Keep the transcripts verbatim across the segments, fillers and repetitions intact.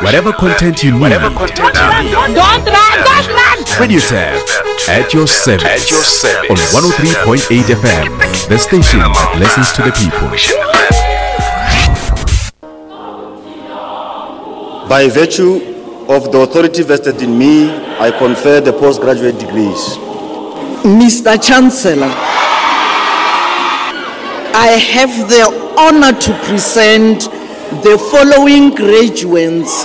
Whatever content you need. Whatever content you need. Don't run, don't run. Radio Tap at your service. At your service. On one oh three point eight F M, the station that listens to the people. By virtue of the authority vested in me, I confer the postgraduate degrees. Mister Chancellor, I have the honor to present the following graduates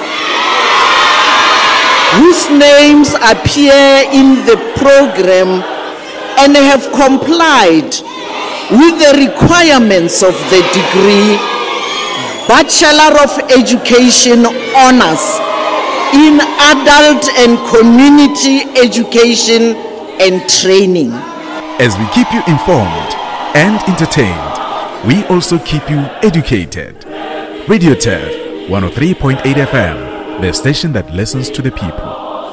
whose names appear in the program and have complied with the requirements of the degree Bachelor of Education Honors in Adult and Community Education and Training. As we keep you informed and entertained, we also keep you educated. Radio Tap one oh three point eight F M, the station that listens to the people.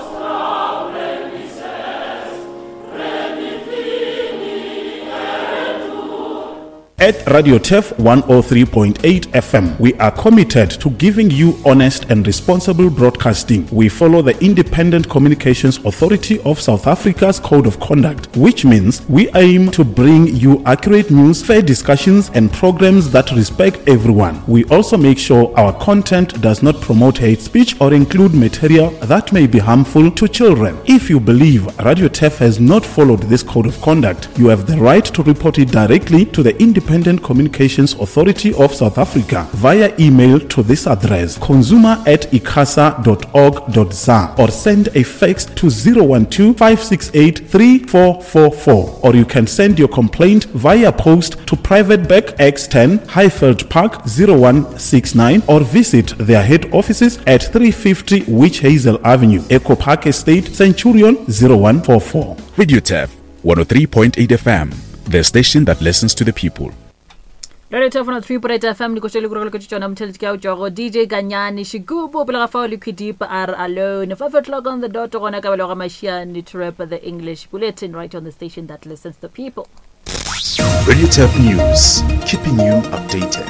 At Radio T E F one oh three point eight F M, we are committed to giving you honest and responsible broadcasting. We follow the Independent Communications Authority of South Africa's Code of Conduct, which means we aim to bring you accurate news, fair discussions, and programs that respect everyone. We also make sure our content does not promote hate speech or include material that may be harmful to children. If you believe Radio T E F has not followed this Code of Conduct, you have the right to report it directly to the Independent Communications Authority of South Africa via email to this address consumer at icasa dot org dot za or send a fax to zero one two, five six eight, three four four four, or you can send your complaint via post to Private Back X ten, Highfield Park zero one six nine, or visit their head offices at three fifty Witch Hazel Avenue, Echo Park Estate, Centurion zero one four four. Radio Tap one oh three point eight F M, the station that listens to the people. Radio T F one oh three point eight F M, Nikoshele Kuroko Chichona Mteli Kau Jogo, D J Ganyani, Shigubo, Bilagafao Liquidip are alone. Five o'clock on the dot, Rona Kabaloga Mashian to rap the English bulletin right on the station that listens to the people. Radio T F News, keeping you updated.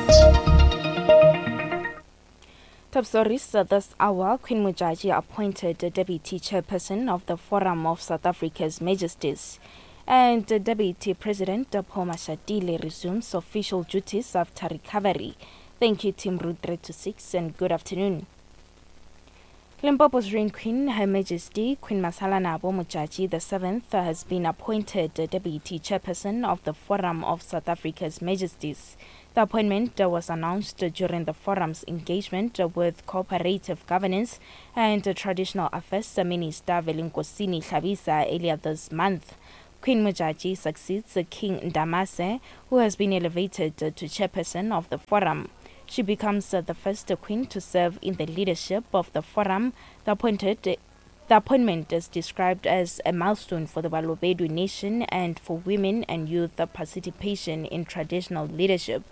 Top stories uh, this hour. Queen Modjadji appointed the Deputy Chairperson of the Forum of South Africa's Majesties. And uh, Deputy President Paul Mashatile resumes official duties after recovery. Thank you, Team Route three two six, and good afternoon. Limpopo's Reign Queen, Her Majesty Queen Masalanabo Modjadji the seventh, uh, has been appointed the Deputy Chairperson of the Forum of South Africa's Majesties. The appointment uh, was announced uh, during the forum's engagement uh, with Cooperative Governance and uh, Traditional Affairs uh, Minister Velinkosini Hlabisa earlier this month. Queen Modjadji succeeds King Ndamase, who has been elevated to chairperson of the forum. She becomes the first queen to serve in the leadership of the forum. The, appointed, the appointment is described as a milestone for the Balobedu nation and for women and youth participation in traditional leadership.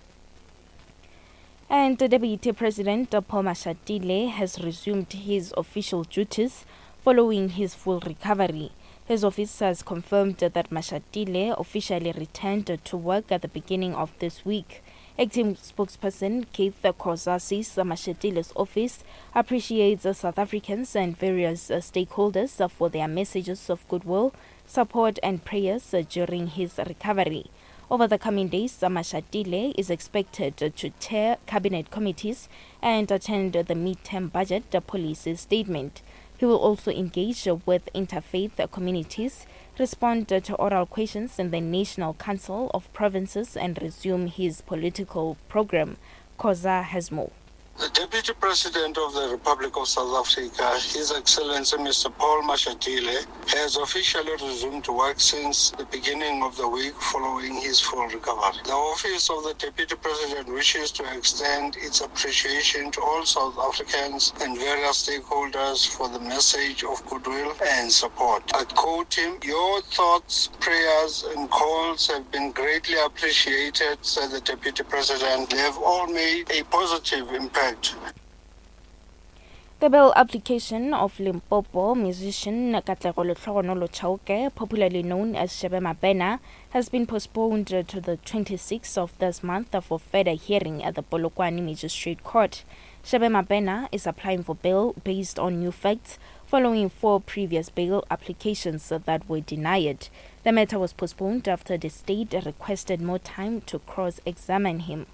And the Deputy President Paul Mashatile has resumed his official duties following his full recovery. His office has confirmed that Mashatile officially returned to work at the beginning of this week. Acting spokesperson Keith Khoza says Mashatile's office appreciates South Africans and various stakeholders for their messages of goodwill, support and prayers during his recovery. Over the coming days, Mashatile is expected to chair cabinet committees and attend the mid-term budget policy statement. He will also engage with interfaith communities, respond to oral questions in the National Council of Provinces, and resume his political program. Khoza has more. The Deputy President of the Republic of South Africa, His Excellency Mister Paul Mashatile, has officially resumed work since the beginning of the week following his full recovery. The Office of the Deputy President wishes to extend its appreciation to all South Africans and various stakeholders for the message of goodwill and support. I quote him, "Your thoughts, prayers and calls have been greatly appreciated," said the Deputy President. "They have all made a positive impact." The bail application of Limpopo musician Katlego Letlhogonolo Chauke, popularly known as Shebe Mabena, has been postponed to the twenty-sixth of this month for further hearing at the Polokwane Magistrate Court. Shebe Mabena is applying for bail based on new facts following four previous bail applications that were denied. The matter was postponed after the state requested more time to cross-examine him.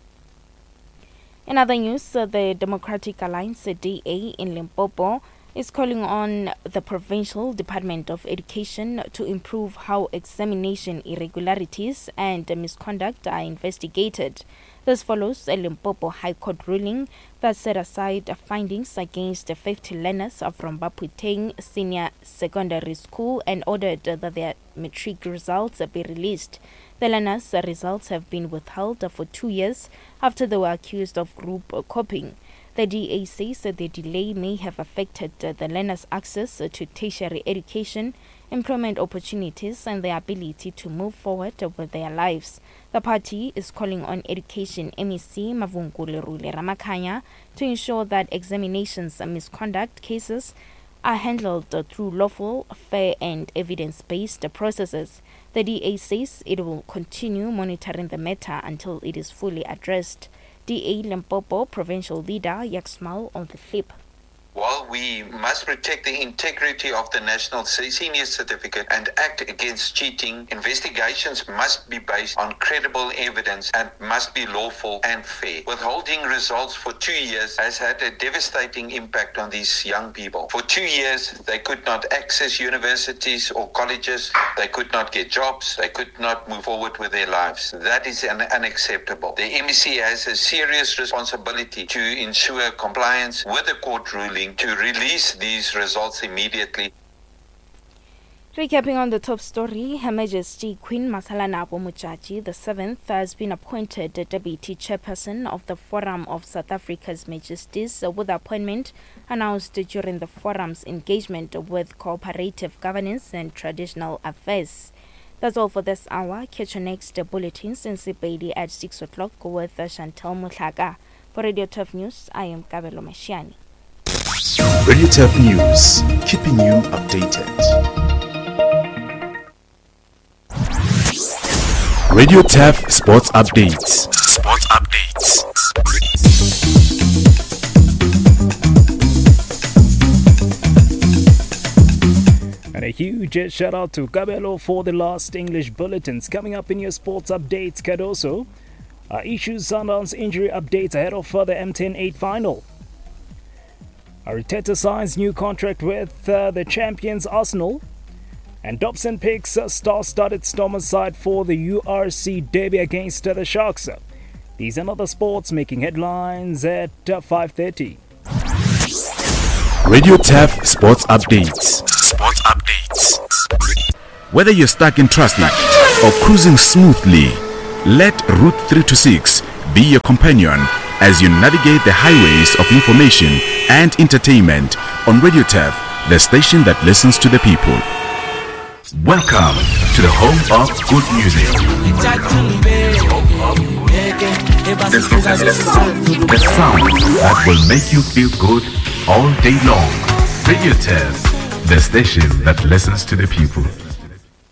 In other news, the Democratic Alliance D A in Limpopo is calling on the Provincial Department of Education to improve how examination irregularities and misconduct are investigated. This follows a Limpopo High Court ruling that set aside findings against fifty learners from Baputeng Senior Secondary School and ordered that their matric results be released. The learners' results have been withheld for two years after they were accused of group copying. The D A says that the delay may have affected the learners' access to tertiary education, employment opportunities, and their ability to move forward with their lives. The party is calling on Education M E C Mavungulerule Ramakhanya to ensure that examinations and misconduct cases are handled through lawful, fair, and evidence-based processes. The D A says it will continue monitoring the matter until it is fully addressed. D A Limpopo provincial leader Yaksmal on the flip. While we must protect the integrity of the National Senior Certificate and act against cheating, investigations must be based on credible evidence and must be lawful and fair. Withholding results for two years has had a devastating impact on these young people. For two years, they could not access universities or colleges, they could not get jobs, they could not move forward with their lives. That is un- unacceptable. The M E C has a serious responsibility to ensure compliance with the court ruling to release these results immediately. Recapping on the top story, Her Majesty Queen Masalanabo Muchachi the seventh has been appointed the Deputy Chairperson of the Forum of South Africa's Majesties, with the appointment announced during the forum's engagement with cooperative governance and traditional affairs. That's all for this hour. Catch your next bulletin since Bailey at six o'clock with Chantal Mutlaga. For Radio Turf News, I am Kabelo Mashiani. Radio Turf News, keeping you updated. Radio Turf Sports Updates. Sports Updates. And a huge shout out to Kabelo for the last English bulletins. Coming up in your sports updates, Cardoso uh, issues Sundowns injury updates ahead of further M ten eight final. Arteta signs new contract with uh, the champions Arsenal. And Dobson picks a star-studded Stormers side for the U R C derby against uh, the Sharks. These and other sports making headlines at uh, five thirty. Radio Turf Sports Updates. Sports Updates. Whether you're stuck in traffic or cruising smoothly, let Route three twenty-six be your companion as you navigate the highways of information and entertainment on Radio Turf, the station that listens to the people. Welcome to the home of good music. The sound that will make you feel good all day long. Radio Turf, the station that listens to the people.